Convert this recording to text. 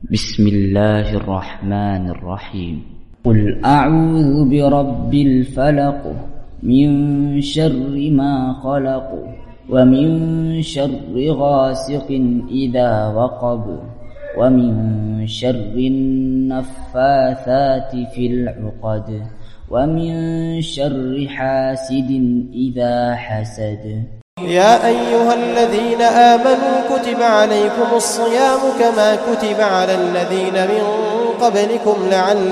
بسم الله الرحمن الرحيم. قل أعوذ برب الفلق من شر ما خلق ومن شر غاسق إذا وقب ومن شر النفاثات في العقد ومن شر حاسد إذا حسد. يا أيها الذين آمنوا كتب عليكم الصيام كما كتب على الذين من قبلكم لعلكم